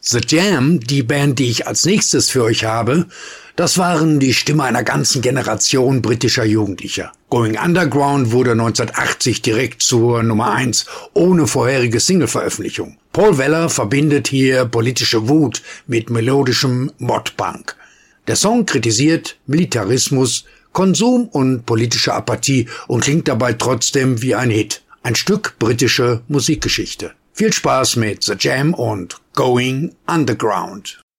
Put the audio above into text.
The Jam, die Band, die ich als nächstes für euch habe, das waren die Stimme einer ganzen Generation britischer Jugendlicher. Going Underground wurde 1980 direkt zur Nummer 1, ohne vorherige Single-Veröffentlichung. Paul Weller verbindet hier politische Wut mit melodischem Mod-Punk. Der Song kritisiert Militarismus, Konsum und politische Apathie und klingt dabei trotzdem wie ein Hit. Ein Stück britische Musikgeschichte. Viel Spaß mit The Jam und Going Underground.